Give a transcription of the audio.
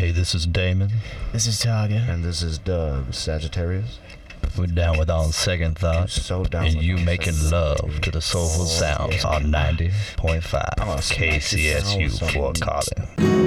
Hey, this is Damon. This is Targa. And this is Doug, Sagittarius. We're down with On Second Thought. So down and with you On making Second love to the soulful sounds on 90.5 KCSU Fort Collins.